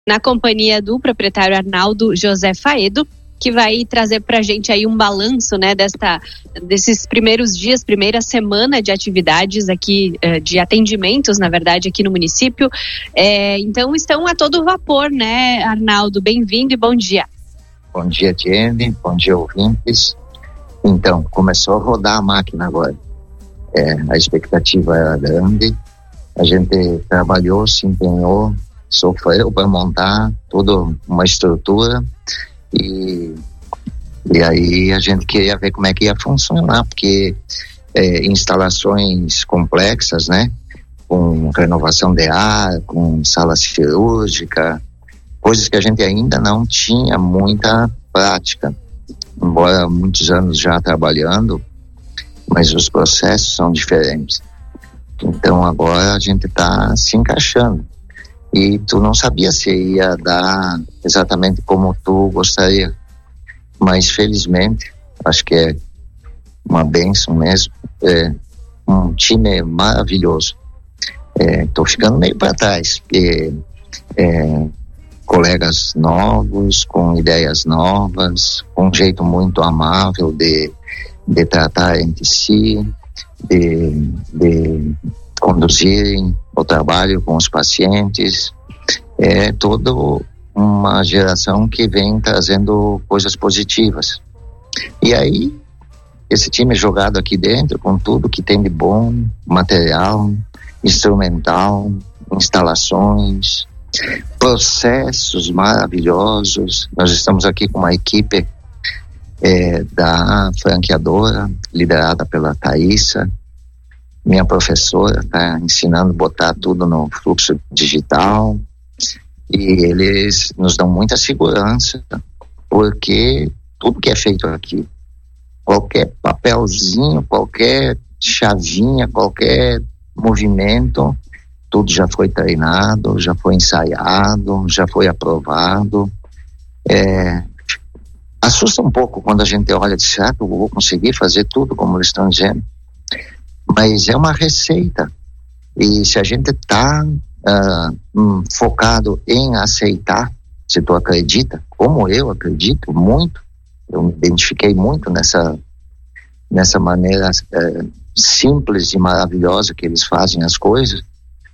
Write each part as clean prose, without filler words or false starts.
na companhia do proprietário Arnaldo José Faedo, que vai trazer para a gente aí um balanço, né, desses primeiros dias, primeira semana de atividades aqui, de atendimentos, na verdade, aqui no município. Então, estão a todo vapor, né, Arnaldo? Bem-vindo e bom dia. Bom dia, Jenny. Bom dia, ouvintes. Então, começou a rodar a máquina agora. A expectativa era grande. A gente trabalhou, se empenhou, sofreu para montar toda uma estrutura. E aí a gente queria ver como é que ia funcionar, porque instalações complexas, né, com renovação de ar, com sala cirúrgica, coisas que a gente ainda não tinha muita prática, embora muitos anos já trabalhando, mas os processos são diferentes. Então agora a gente está se encaixando. E tu não sabia se ia dar exatamente como tu gostaria. Mas felizmente, acho que é uma bênção mesmo. Um time maravilhoso. Tô ficando meio para trás, porque colegas novos, com ideias novas, com um jeito muito amável de tratar entre si, de conduzirem o trabalho com os pacientes. É toda uma geração que vem trazendo coisas positivas. E aí, esse time jogado aqui dentro, com tudo que tem de bom, material, instrumental, instalações, processos maravilhosos. Nós estamos aqui com uma equipe da franqueadora, liderada pela Thaísa. Minha professora está ensinando a botar tudo no fluxo digital, e eles nos dão muita segurança, porque tudo que é feito aqui, qualquer papelzinho, qualquer chavinha, qualquer movimento, tudo já foi treinado, já foi ensaiado, já foi aprovado. Assusta um pouco quando a gente olha e diz, será que eu vou conseguir fazer tudo como eles estão dizendo? Mas é uma receita, e se a gente está focado em aceitar, se tu acredita, como eu acredito muito, eu me identifiquei muito nessa maneira simples e maravilhosa que eles fazem as coisas,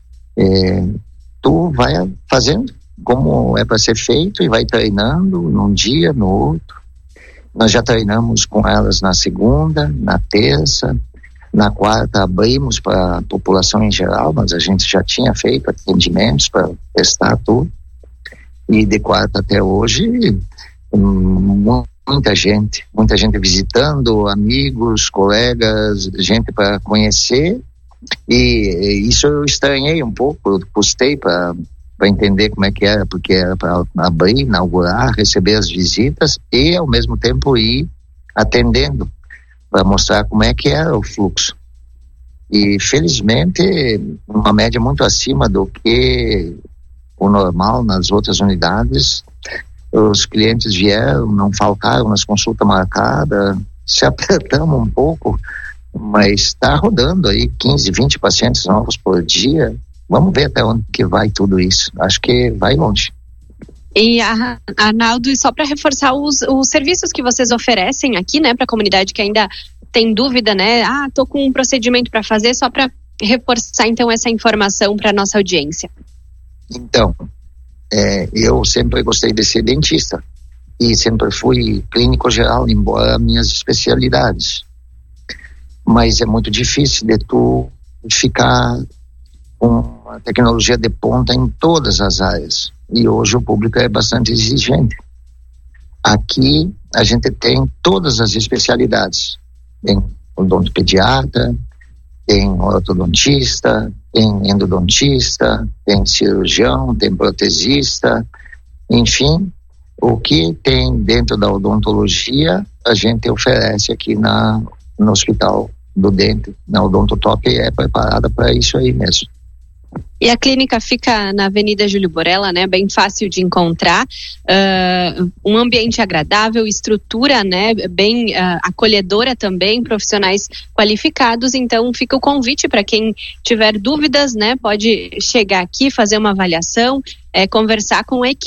tu vai fazendo como é para ser feito e vai treinando num dia, no outro. Nós já treinamos com elas na segunda, na terça. Na quarta abrimos para a população em geral, mas a gente já tinha feito atendimentos para testar tudo. E de quarta até hoje, muita gente visitando, amigos, colegas, gente para conhecer. E isso eu estranhei um pouco, eu custei para entender como é que era, porque era para abrir, inaugurar, receber as visitas e ao mesmo tempo ir atendendo, para mostrar como é que era o fluxo. E felizmente uma média muito acima do que o normal nas outras unidades. Os clientes vieram, não faltaram nas consultas marcadas, se apertamos um pouco, mas está rodando aí 15, 20 pacientes novos por dia. Vamos ver até onde que vai tudo isso. Acho que vai longe. E Arnaldo, só para reforçar os serviços que vocês oferecem aqui, né, para a comunidade que ainda tem dúvida, né? Tô com um procedimento para fazer, só para reforçar então essa informação para nossa audiência. Então, eu sempre gostei de ser dentista e sempre fui clínico geral, embora minhas especialidades. Mas é muito difícil de tu ficar com uma tecnologia de ponta em todas as áreas. E hoje o público é bastante exigente. Aqui a gente tem todas as especialidades. Tem odontopediatra, tem ortodontista, tem endodontista, tem cirurgião, tem protesista, enfim, o que tem dentro da odontologia a gente oferece aqui no Hospital do Dente. Na Odontotop é preparada para isso aí mesmo. E a clínica fica na Avenida Júlio Borella, né? Bem fácil de encontrar. Um ambiente agradável, estrutura, né? Bem acolhedora também, profissionais qualificados. Então, fica o convite para quem tiver dúvidas, né? Pode chegar aqui, fazer uma avaliação, conversar com a equipe.